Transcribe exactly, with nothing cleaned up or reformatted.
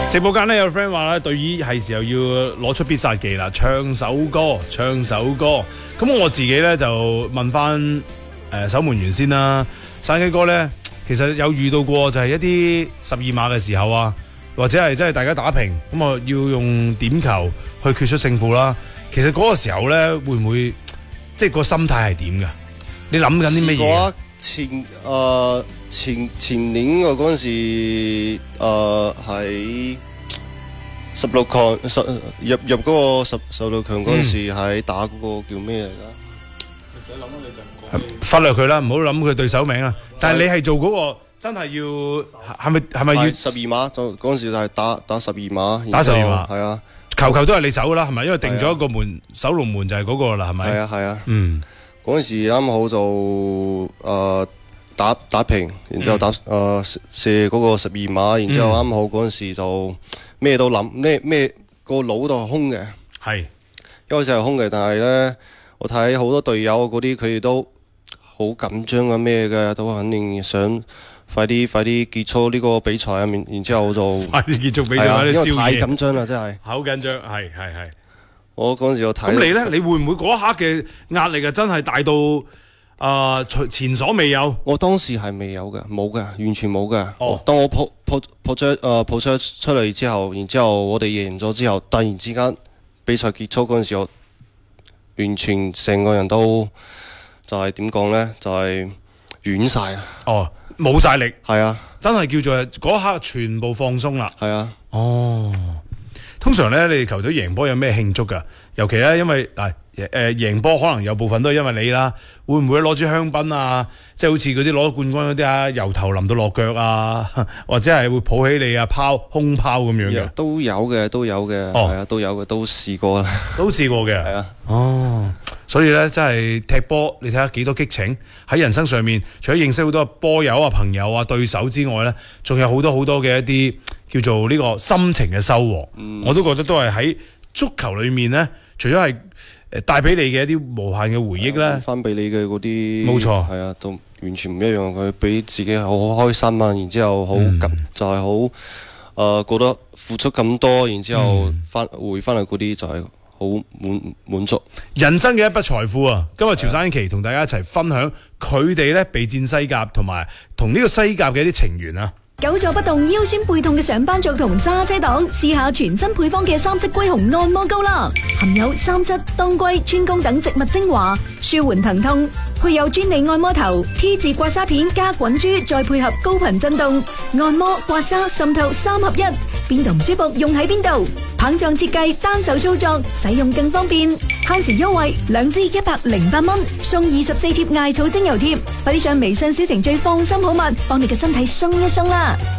直播間咧有 friend 話咧，對於係時候要攞出必殺技啦，唱首歌，唱首歌。咁我自己咧就問翻誒、呃、守門員先啦。山雞哥咧，其實有遇到過就係一啲十二碼嘅時候啊，或者係真係大家打平，咁啊要用點球去決出勝負啦。其實嗰個時候咧，會唔會即係個心態係點噶？你諗緊啲乜嘢？ 前誒、呃、前前年我嗰陣時誒喺十六強十入入嗰個十十六強嗰陣時喺打嗰個叫咩嚟㗎？唔使諗啦，你就忽略佢啦，唔好諗佢對手名啦。但係你係做嗰、嗰個真係要係咪係咪要十二碼？就嗰陣時就係打打十二碼， 打十二碼係啊， 球球都係你守啦，係咪？因為定咗一個門守龍門就係嗰個啦，係咪？ 係啊係啊， 嗯。 嗰陣時啱好就誒、呃、打打平，然之後打誒、嗯呃、射嗰個十二碼，然之後啱好嗰陣時就咩都諗咩咩個腦都係空嘅， 係一開始係空嘅，但係咧我睇好多隊友嗰啲佢哋都好緊張啊咩嘅，都肯定想快啲快啲結束呢個比賽啊，然然之後就快啲結束比賽， 啊、因為宵夜太緊張啦，真係好緊張，係係係。 我嗰陣時我睇， 咁你咧，你會唔會嗰一刻嘅壓力啊，真係大到啊、呃、前所未有？ 我當時係未有嘅，冇嘅，完全冇嘅。 哦， 當我抱抱抱出誒抱出出嚟之後，然之後我哋贏咗之後，突然之間比賽結束嗰陣時候，我完全成個人都就係點講咧，就係軟晒啊！ 哦，冇晒力， 係啊， 真係叫做嗰一刻全部放鬆啦。 係啊， 哦。通常咧，你哋球隊贏波有咩慶祝噶？尤其咧，因為嗱誒贏波可能有部分都係因為你啦，會唔會攞支香檳啊？即係好似嗰啲攞冠軍嗰啲啊，由頭淋到落腳啊，或者係會抱起你啊，拋空拋咁樣嘅？ 都有嘅，都有嘅，係、哦、啊，都有嘅，都試過啦， 都試過嘅， 係啊。 哦，所以咧，真係踢波，你睇下幾多激情喺人生上面，除咗認識好多波友啊、朋友啊、對手之外咧，仲有好多好多嘅一啲叫做呢個心情嘅收穫。嗯、我都覺得都係喺足球裏面咧，除咗係誒帶俾你嘅一啲無限嘅回憶咧， 翻俾你嘅嗰啲， 冇錯， 係啊，都完全唔一樣。佢俾自己好開心啊，然之後好感、嗯，就係好誒覺得付出咁多，然之後翻回翻嚟嗰啲就係好滿滿足。 人生嘅一筆財富啊！今日潮汕期同大家一齊分享佢哋咧備戰西甲，同埋同呢個西甲嘅一啲情緣啊！ 久坐不動腰酸背痛嘅上班族同揸車黨，試下全新配方嘅三色龜熊按摩膏啦，含有三質、當歸、川芎等植物精華，舒緩疼痛。配有專利按摩頭、T 字刮痧片加滾珠，再配合高頻震動，按摩、刮痧、滲透三合一，邊度唔舒服用喺邊度。棒狀設計，單手操作，使用更方便。限時優惠，兩支一百零八蚊，送二十四貼艾草精油貼。快啲上微信小程序放心好物，幫你嘅身體鬆一鬆啦！